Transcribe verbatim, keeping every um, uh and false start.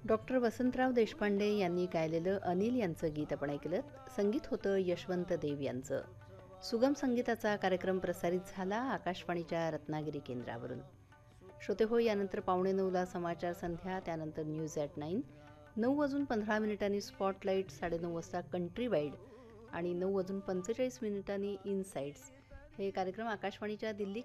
Doctor Vasantrao Deshpande यांनी गायलेलं अनिल यांचं गीत आपण ऐकलं. संगीत होतं यशवंत देव यांचं. सुगम संगीताचा कार्यक्रम प्रसारित झाला आकाशवाणीच्या रत्नागिरी केंद्रावरून. श्रोते हो, यानंतर पावणे नऊला समाचार संध्या, त्यानंतर न्यूज ॲट नाईन, नऊ वाजून पंधरा मिनिटांनी स्पॉटलाईट, साडेनऊ वाजता कंट्री वाईड आणि नऊ वाजून पंचेचाळीस मिनिटांनी इनसाईट्स हे कार्यक्रम आकाशवाणीच्या दिल्ली